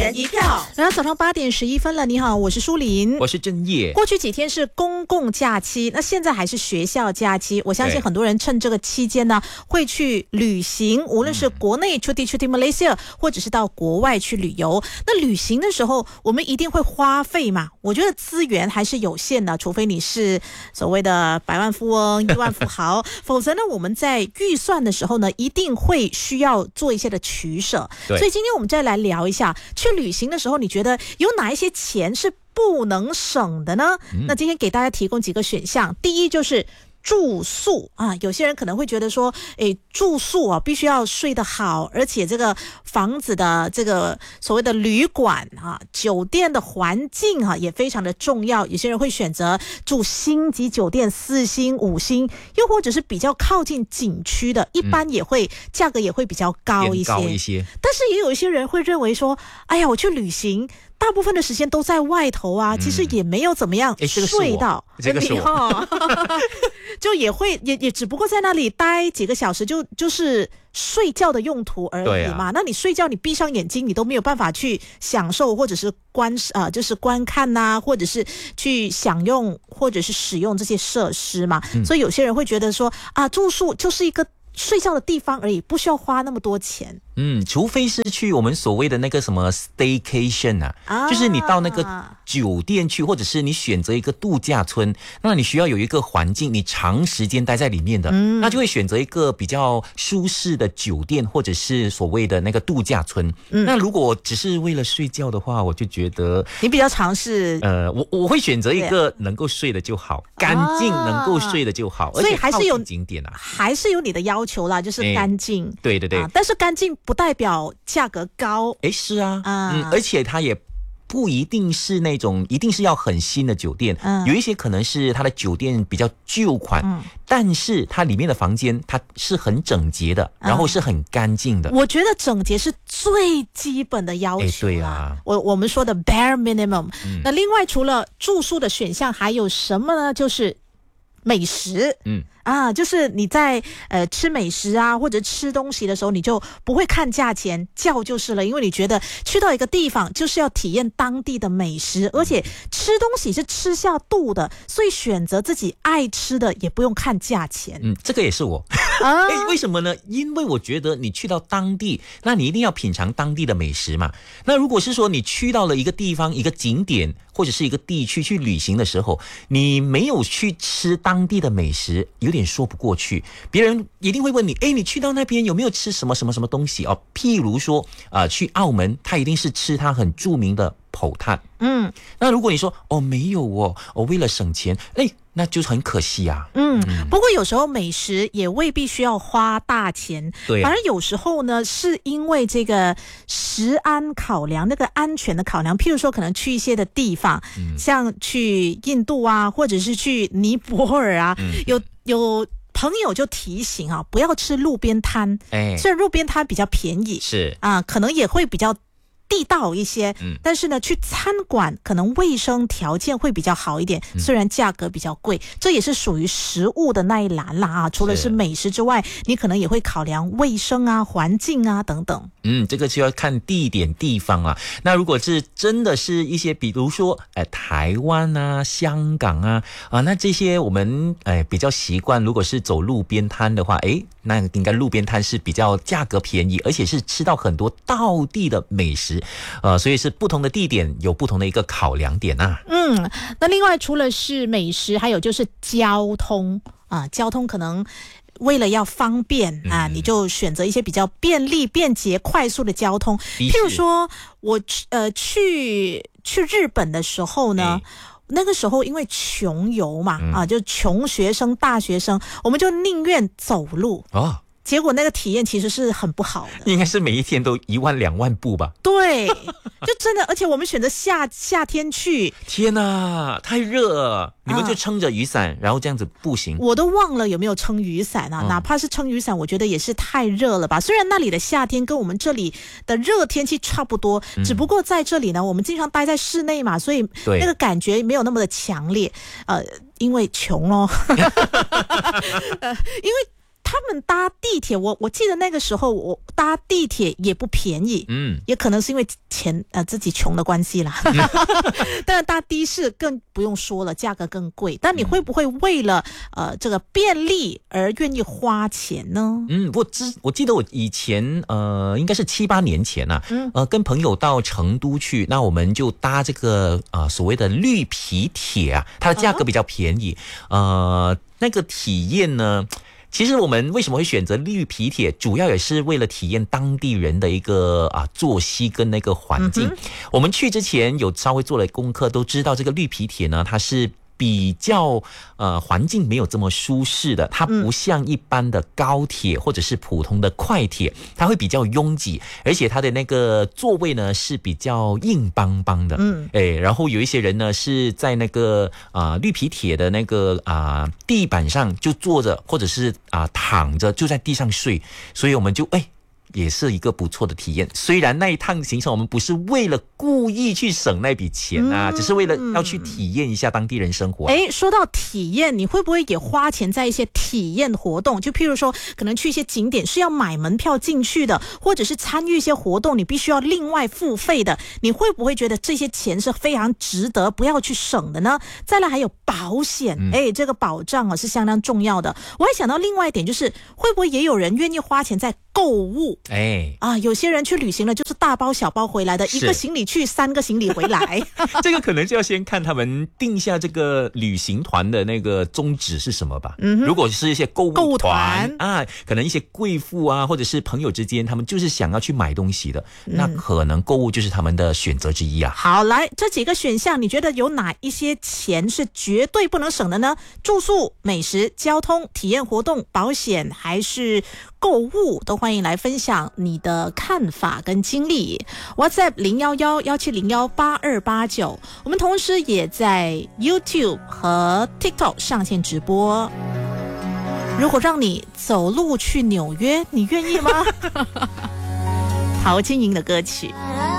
人一票。 然后早上8:11了，你好，我是舒琳， 我是正业。 过去几天是公共假期，那现在还是学校假期。我相信很多人趁这个期间呢，会去旅行，无论是国内出地 Malaysia， 或者是到国外去旅游。那旅行的时候，我们一定会花费嘛。我觉得资源还是有限的，除非你是所谓的百万富翁、亿万富豪，否则呢，我们在预算的时候呢，一定会需要做一些的取舍。所以今天我们再来聊一下，去旅行的时候，你觉得有哪一些钱是不能省的呢？那今天给大家提供几个选项。第一就是住宿啊，有些人可能会觉得说，住宿啊必须要睡得好，而且这个房子的这个所谓的旅馆啊、酒店的环境啊也非常的重要。有些人会选择住星级酒店，4星、5星，又或者是比较靠近景区的，一般也会价格也会比较高一些。但是也有一些人会认为说，哎呀，我去旅行，大部分的时间都在外头啊，其实也没有怎么样睡到。 这个是我就也会也只不过在那里待几个小时，就是睡觉的用途而已嘛。那你睡觉，你闭上眼睛，你都没有办法去享受，或者是就是观看呐，或者是去享用，或者是使用这些设施嘛。所以有些人会觉得说啊，住宿就是一个睡觉的地方而已，不需要花那么多钱。 除非是去我们所谓的那个什么 staycation 啊，就是你到那个酒店去，或者是你选择一个度假村，那你需要有一个环境，你长时间待在里面的，那就会选择一个比较舒适的酒店，或者是所谓的那个度假村。那如果只是为了睡觉的话，我就觉得你比较尝试我会选择一个能够睡的就好，干净能够睡的就好， 所以还是有景点啊， 还是有你的要求啦，就是干净。 对对对， 但是干净不代表价格高。 是啊，而且它也不一定是那种一定是要很新的酒店，有一些可能是它的酒店比较旧款，但是它里面的房间它是很整洁的，然后是很干净的。 我觉得整洁是最基本的要求。 对啊， 我们说的 bare minimum。那另外除了住宿的选项还有什么呢？就是美食。就是你在吃美食啊或者吃东西的时候，你就不会看价钱，叫就是了，因为你觉得去到一个地方就是要体验当地的美食，而且吃东西是吃下肚的，所以选择自己爱吃的也不用看价钱。 这个也是我为什么呢？因为我觉得你去到当地，那你一定要品尝当地的美食嘛。那如果是说你去到了一个地方一个景点或者是一个地区去旅行的时候，你没有去吃当地的美食，有点说不过去。别人一定会问你，你去到那边有没有吃什么什么什么东西哦？譬如说去澳门，他一定是吃他很著名的剖炭。那如果你说没有我为了省钱，那就是很可惜啊。 不过有时候美食也未必需要花大钱，反而有时候呢，是因为这个食安考量，那个安全的考量。譬如说，可能去一些的地方，像去印度啊，或者是去尼泊尔啊，有朋友就提醒不要吃路边摊。虽然路边摊比较便宜，是可能也会比较地道一些，但是呢，去餐馆可能卫生条件会比较好一点，虽然价格比较贵，这也是属于食物的那一栏啦除了是美食之外，你可能也会考量卫生啊、环境啊等等。 这个就要看地点地方啊。那如果是真的是一些，比如说台湾啊、香港啊那这些我们比较习惯，如果是走路边摊的话，那应该路边摊是比较价格便宜，而且是吃到很多道地的美食。所以是不同的地点有不同的一个考量点啊。 那另外除了是美食，还有就是交通交通可能为了要方便你就选择一些比较便利、便捷、快速的交通。譬如说我去日本的时候呢，那个时候因为穷游嘛就穷学生、大学生，我们就宁愿走路结果那个体验其实是很不好的， 应该是每一天都1万2万步吧？ 对，就真的，而且我们选择夏天去， 天哪，太热了！你们就撑着雨伞，然后这样子步行。 我都忘了有没有撑雨伞哪怕是撑雨伞，我觉得也是太热了吧。虽然那里的夏天跟我们这里的热天气差不多，只不过在这里呢，我们经常待在室内嘛，所以那个感觉没有那么的强烈。因为穷因为他们搭地铁，我记得那个时候我搭地铁也不便宜，也可能是因为钱自己穷的关系啦。当然搭的士更不用说了，价格更贵。但你会不会为了这个便利而愿意花钱呢？ 我记得我以前应该是7、8年前啊，跟朋友到成都去，那我们就搭这个所谓的绿皮铁啊，它的价格比较便宜，那个体验呢，其实我们为什么会选择绿皮铁，主要也是为了体验当地人的一个作息跟那个环境。我们去之前有稍微做了功课，都知道这个绿皮铁呢，它是比较环境没有这么舒适的，它不像一般的高铁或者是普通的快铁，它会比较拥挤，而且它的那个座位呢是比较硬邦邦的，然后有一些人呢是在那个绿皮铁的那个地板上就坐着，或者是躺着就在地上睡，所以我们就也是一个不错的体验。虽然那一趟行程我们不是为了故意去省那笔钱只是为了要去体验一下当地人生活。 说到体验，你会不会也花钱在一些体验活动？就譬如说可能去一些景点是要买门票进去的，或者是参与一些活动你必须要另外付费的，你会不会觉得这些钱是非常值得不要去省的呢？再来还有保险，这个保障是相当重要的。我还想到另外一点，就是会不会也有人愿意花钱在购物？有些人去旅行了就是大包小包回来的，一个行李去3个行李回来。 这个可能就要先看他们定下这个旅行团的那个宗旨是什么吧。如果是一些购物团可能一些贵妇或者是朋友之间，他们就是想要去买东西的，那可能购物就是他们的选择之一啊。 好，来这几个选项，你觉得有哪一些钱是绝对不能省的呢？住宿、美食、交通、体验活动、保险还是购物？都欢迎来分享你的看法跟经历。 WhatsApp 011-1701-8289，我们同时也在 YouTube 和 TikTok 上线直播。如果让你走路去纽约，你愿意吗？陶晶莹的歌曲。